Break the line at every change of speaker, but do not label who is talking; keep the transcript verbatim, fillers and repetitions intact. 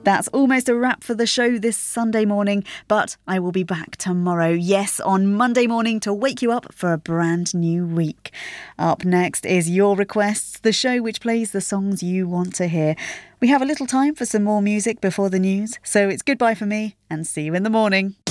That's almost a wrap for the show this Sunday morning, but I will be back tomorrow, yes, on Monday morning to wake you up for a brand new week. Up next is Your Requests, the show which plays the songs you want to hear. We have a little time for some more music before the news, so it's goodbye for me and see you in the morning.